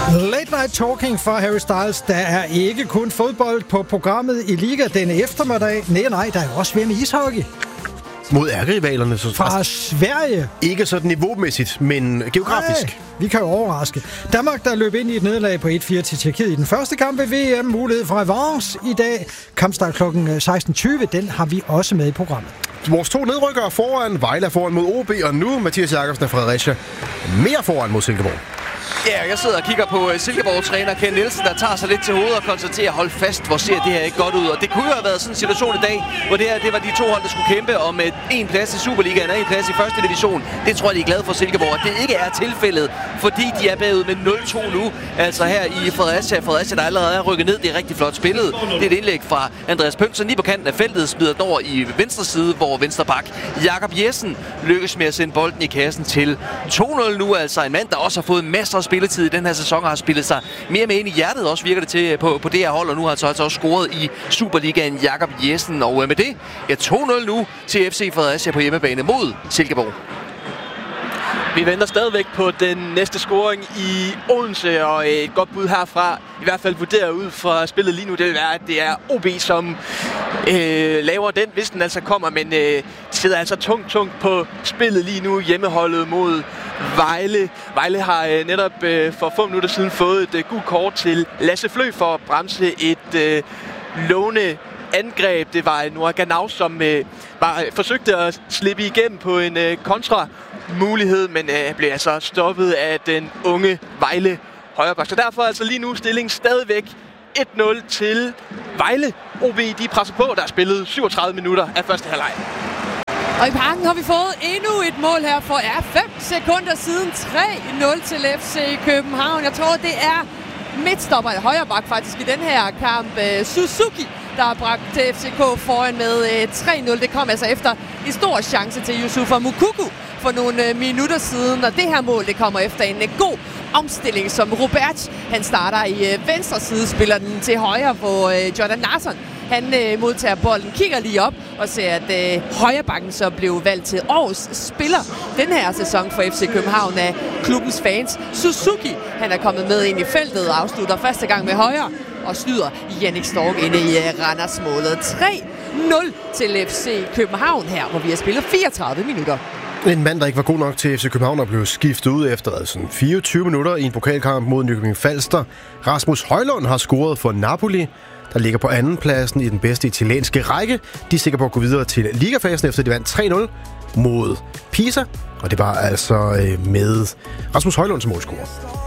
Late Night Talking for Harry Styles. Der er ikke kun fodbold på programmet i Liga denne eftermiddag. Nej, der er jo også VM i ishockey. Mod ærkerivalerne. Fra Sverige. Ikke sådan niveaumæssigt, men geografisk. Nej, vi kan jo overraske. Danmark, der løb ind i et nederlag på 1-4 til Tjekkiet i den første kamp ved VM. Mulighed for revanche i dag. Kampstart kl. 16.20. Den har vi også med i programmet. Vores to nedrykkere foran. Vejle foran mod OB, og nu Mathias Jakobsen af Fredericia mere foran mod Silkeborg. Ja, jeg sidder og kigger på Silkeborg-træner Ken Nielsen, der tager sig lidt til hovedet og konstaterer, hold fast, hvor ser det her ikke godt ud. Og det kunne jo have været sådan en situation i dag, hvor det var de to hold, der skulle kæmpe om en plads i Superligaen og en plads i første division. Det tror jeg, de er glade for Silkeborg, at det ikke er tilfældet, fordi de er bagud med 0-2 nu. Altså her i Fredericia, der allerede er rykket ned. Det er rigtig flot spillet. Det er et indlæg fra Andreas Pønsen lige på kanten af feltet, smider den over i venstre side, hvor venstre bak Jakob Jessen lykkes med at sende bolden i kassen til 2-0 nu. Altså en mand, der også har fået masser af spilletid i den her sæson, har spillet sig mere med ind i hjertet, også virker det til på det her hold, og nu har han altså også scoret i Superligaen Jakob Jessen, og med det 2-0 nu til FC Fredericia på hjemmebane mod Silkeborg. Vi venter stadigvæk på den næste scoring i Odense, og et godt bud herfra, i hvert fald vurderet ud fra spillet lige nu, det vil være, at det er OB, som laver den, hvis den altså kommer, men sidder altså tungt på spillet lige nu, hjemmeholdet mod Vejle. Vejle har netop for få minutter siden fået et gult kort til Lasse Flø for at bremse et lovende angreb. Det var Noah Ganau, som forsøgte at slippe igennem på en kontra-mulighed, men blev altså stoppet af den unge Vejle højreback. Så derfor altså lige nu stillingen stadigvæk 1-0 til Vejle. OB, de presser på, der er spillet 37 minutter af første halvleg. Og i parken har vi fået endnu et mål her for 5 sekunder siden. 3-0 til FC København. Jeg tror, det er midtstopper i højre bak faktisk i den her kamp. Suzuki, der har bragt FCK foran med 3-0. Det kom altså efter en stor chance til Yusufa Moukoko for nogle minutter siden. Og det her mål, det kommer efter en god omstilling, som Robert, han starter i venstre side, spiller den til højre, hvor Jordan Larsson, han modtager bolden, kigger lige op og ser, at højrebakken så blev valgt til årets spiller den her sæson for FC København af klubbens fans. Suzuki, han er kommet med ind i feltet og afslutter første gang med højre og snyder Jannik Stork inde i Randers-målet. 3-0 til FC København her, hvor vi har spillet 34 minutter. En mand, der ikke var god nok til FC København og blev skiftet ud efter sådan 24 minutter i en pokalkamp mod Nykøbing Falster. Rasmus Højlund har scoret for Napoli, der ligger på anden pladsen i den bedste italienske række. De er sikre på at gå videre til ligafasen, efter de vandt 3-0 mod Pisa. Og det var altså med Rasmus Højlund som målscorer.